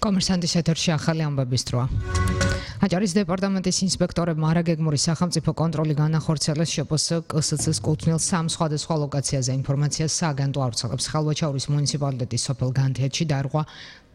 კომერსანტის ეთერში ახალი ამბების დროა. აჭარის დეპარტამენტის ინსპექტორებმა არაგეგმური სახელმწიფო კონტროლი განახორციელეს შპს-კსც-ს კუთვნილ 3 სხვადასხვა ლოკაციაზე. ინფორმაციას სააგენტო ავრცელებს. ხალვაჩაურის მუნიციპალიტეტის სოფელ განთიადში დაირღვა